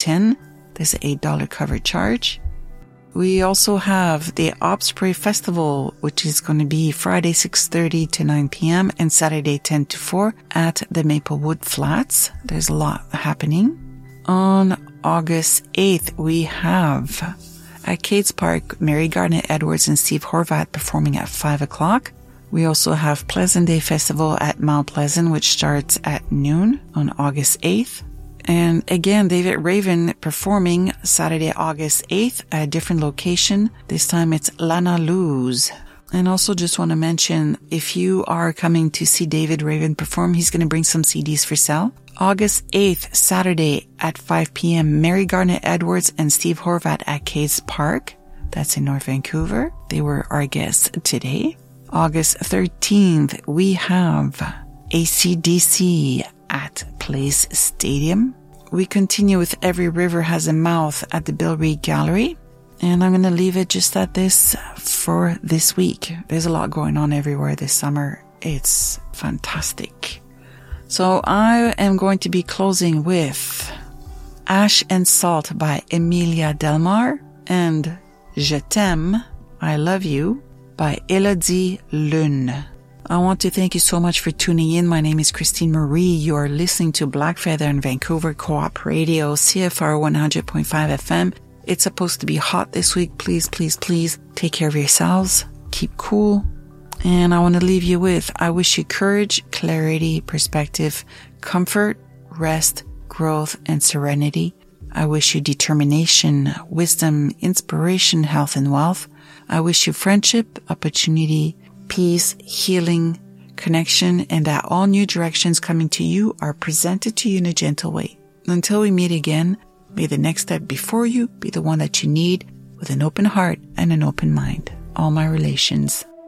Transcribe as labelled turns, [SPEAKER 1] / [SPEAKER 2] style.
[SPEAKER 1] 10. There's an $8 cover charge. We also have the Osprey Festival, which is going to be Friday 6:30 to 9 p.m. and Saturday 10 to 4 at the Maplewood Flats. There's a lot happening. On August 8th, we have at Cades Park, Mary Gardner Edwards and Steve Horvat performing at 5 o'clock. We also have Pleasant Day Festival at Mount Pleasant, which starts at noon on August 8th. And again, David Raven performing Saturday, August 8th at a different location. This time it's Lana Luz. And also just want to mention, if you are coming to see David Raven perform, he's going to bring some CDs for sale. August 8th, Saturday at 5 p.m., Mary Gardner Edwards and Steve Horvat at Cades Park. That's in North Vancouver. They were our guests today. August 13th, we have AC/DC at Place Stadium. We continue with Every River Has a Mouth at the Bill Reed Gallery. And I'm going to leave it just at this for this week. There's a lot going on everywhere this summer. It's fantastic. So I am going to be closing with Ash and Salt by Emilia Delmar and Je t'aime, I love you by Elodie Lune. I want to thank you so much for tuning in. My name is Christine Marie. You are listening to Blackfeather in Vancouver Co-op Radio, CFR 100.5 FM. It's supposed to be hot this week. Please, please, please take care of yourselves. Keep cool. And I want to leave you with, I wish you courage, clarity, perspective, comfort, rest, growth, and serenity. I wish you determination, wisdom, inspiration, health, and wealth. I wish you friendship, opportunity, peace, healing, connection, and that all new directions coming to you are presented to you in a gentle way. Until we meet again, may the next step before you be the one that you need with an open heart and an open mind. All my relations.